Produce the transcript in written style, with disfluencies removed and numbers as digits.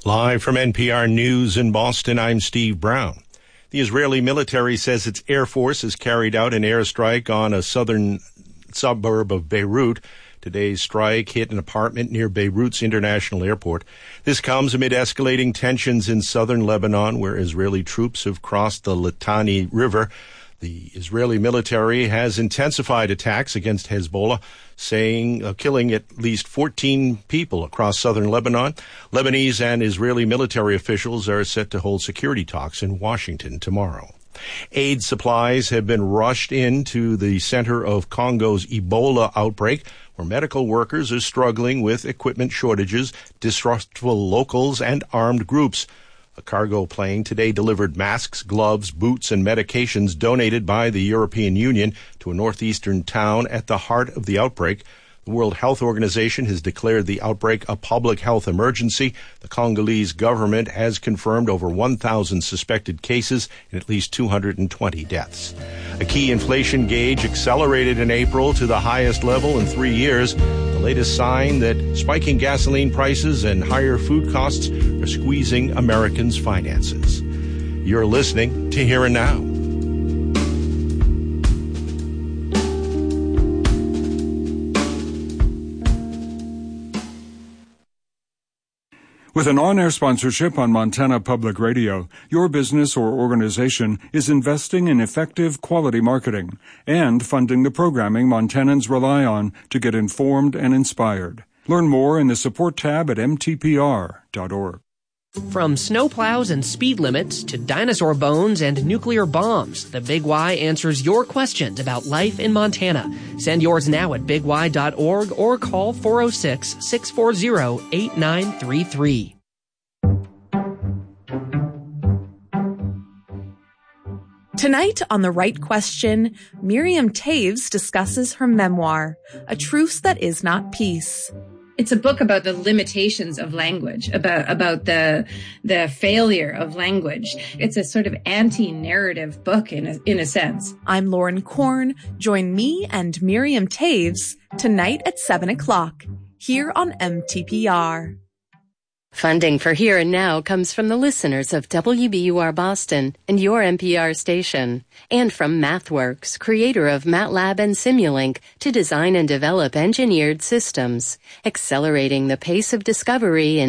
Live from NPR News in Boston, I'm Steve Brown. The Israeli military says its Air Force has carried out an airstrike on a southern suburb of Beirut. Today's strike hit an apartment near Beirut's international airport. This comes amid escalating tensions in southern Lebanon, where Israeli troops have crossed the Litani River. The Israeli military has intensified attacks against Hezbollah, killing at least 14 people across southern Lebanon. Lebanese and Israeli military officials are set to hold security talks in Washington tomorrow. Aid supplies have been rushed into the center of Congo's Ebola outbreak, where medical workers are struggling with equipment shortages, distrustful locals, and armed groups. A cargo plane today delivered masks, gloves, boots, and medications donated by the European Union to a northeastern town at the heart of the outbreak. The World Health Organization has declared the outbreak a public health emergency. The Congolese government has confirmed over 1,000 suspected cases and at least 220 deaths. A key inflation gauge accelerated in April to the highest level in 3 years. The latest sign that spiking gasoline prices and higher food costs are squeezing Americans' finances. You're listening to Here and Now. With an on-air sponsorship on Montana Public Radio, your business or organization is investing in effective quality marketing and funding the programming Montanans rely on to get informed and inspired. Learn more in the support tab at mtpr.org. From snowplows and speed limits to dinosaur bones and nuclear bombs, the Big Y answers your questions about life in Montana. Send yours now at bigY.org or call 406-640-8933. Tonight on The Right Question, Miriam Toews discusses her memoir, A Truce That Is Not Peace. It's a book about the limitations of language, about the failure of language. It's a sort of anti-narrative book in a sense. I'm Lauren Korn. Join me and Miriam Toews tonight at 7 o'clock here on MTPR. Funding for Here and Now comes from the listeners of WBUR Boston and your NPR station, and from MathWorks, creator of MATLAB and Simulink, to design and develop engineered systems, accelerating the pace of discovery in